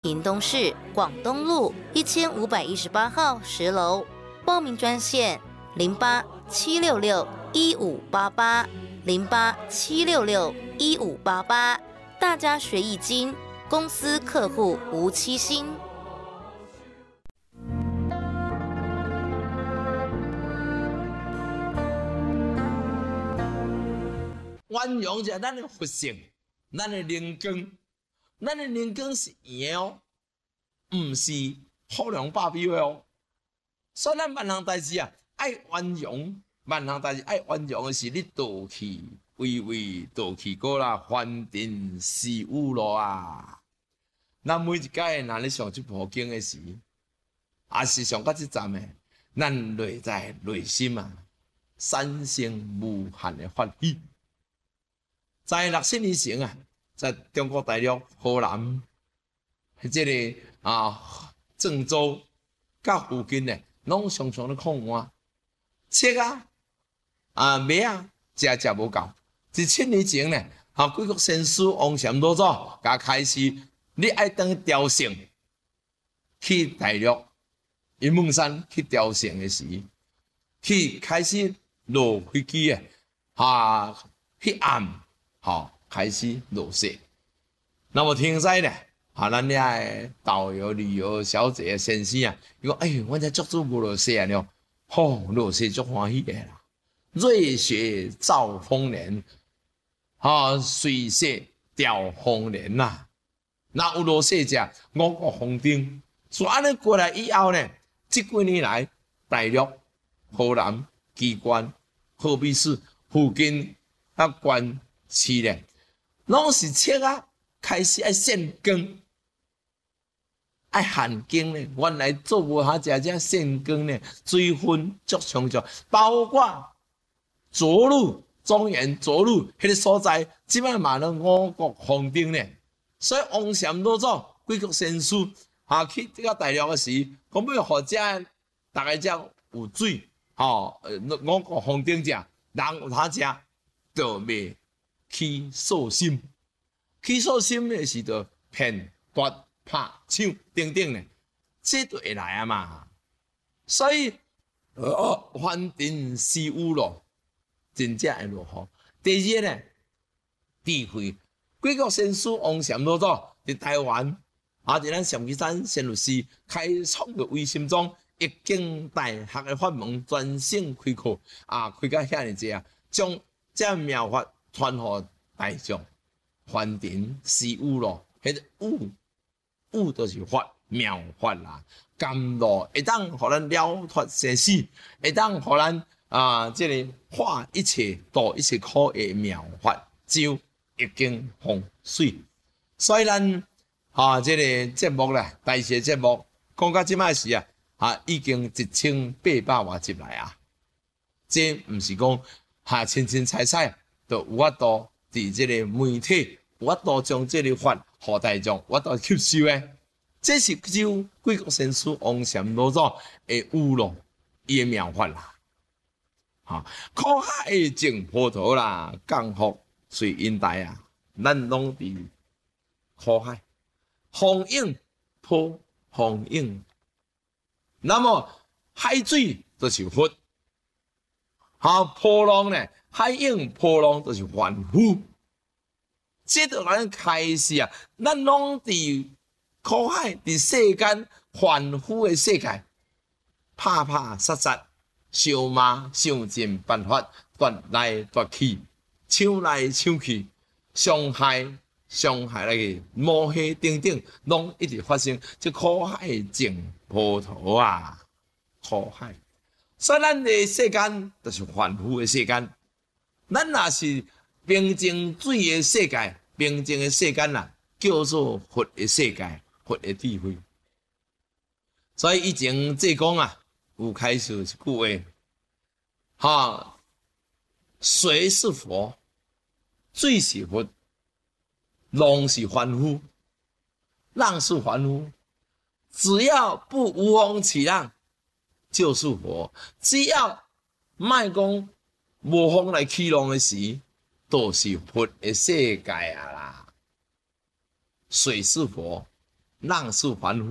屏东市广东路1518号10楼，报名专线08-766-1588，08-766-1588。大家学易经，公司客户无欺心。 鸳鸯是咱的佛性，咱的灵根，咱的灵根是圆哦，唔是好量霸标哦。所以咱万行代志啊，爱鸳鸯，万行代志爱鸳鸯的是你道气巍巍，道气高啦，梵天施雨露啊。咱每一届若咧上这部经的时，也是上到这站的，咱内在内心啊，产生无限的欢喜。在60年前啊，在中国大陆河南，这个郑州甲附近呢，拢常常咧抗旱，切马食无够。17年前呢，贵国先师王禅老祖甲开始，你爱当朝圣去大陆云梦山去朝圣的时，去开始落飞机的，迄暗。开始落雪。那么听说呢，咱遐的导游、旅游小姐先生啊，伊讲，阮这足久无落雪了，落雪足欢喜的啦。瑞雪兆丰年，水雪吊丰年呐。那有落雪者，五谷丰登。所以安尼过来以后呢，这几年来，大陆、河南、机关、鹤壁市附近县市咧，拢是开始爱限耕，爱限耕咧。原来做无下这限耕咧，水分足充足，包括涿鹿、中原涿鹿迄个所在，即摆嘛拢五谷丰登咧。所以王禅老祖、贵国先师去这个大陆的时，讲要互大家有水，五谷丰登者，人有他食，就袂起素心，起素心的是着骗、夺、拍、抢等等的，这就会来啊嘛。所以，梵天施雨露，真正会落雨。第二呢，智慧，贵国先师王禅老祖伫台湾，伫咱上基山仙律师开创的微心中，易经大学的法门专省开课，开到遐尼济啊，将这妙法传予大众。梵天施雨露，迄个雨就是法，妙法啦。甘露会当互咱了脱生死，会当互咱这个化一切度一切苦的妙法，就易经风水。所以咱这个节目咧，大些节目讲到即摆时已经1800多集来啊。这毋是讲清清彩彩，就有法度伫这个媒体有法度将这个法互大众有法度吸收的。这是就贵国先师王禅老祖的雨露，伊的妙法啦。苦海净波涛啦，降福随因台啊，咱拢伫苦海，风涌波风涌，那么海水就是佛，波浪呢，海涌波浪就是凡夫。这就咱开始咱拢伫苦海，伫世间凡夫的世界，拍拍杀杀，相骂，想尽办法，夺来夺去，抢来抢去，伤害来个摸黑等等，拢一直发生。这苦海净波涛啊，苦海。所以咱的世间就是凡夫的世间，咱若是平静水的世界，平静的世间啦，叫做佛的世界。佛的智慧，所以以前济公有开始一句话，水是佛，水是佛，浪是凡夫，浪是凡夫，只要不无风起浪，就是佛；只要莫讲无风来起浪的时，都是佛的世界啦。水是佛。 浪速繁